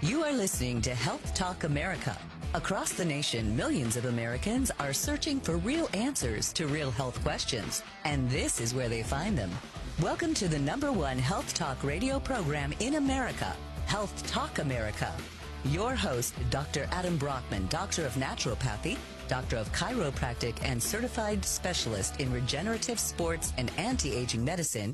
You are listening to Health Talk America. Across the nation, millions of Americans are searching for real answers to real health questions, and this is where they find them. Welcome to the #1 health talk radio program in America, Health Talk America. Your host, Dr. Adam Brockman, Doctor of Naturopathy, Doctor of Chiropractic, and Certified Specialist in Regenerative Sports and Anti-Aging Medicine,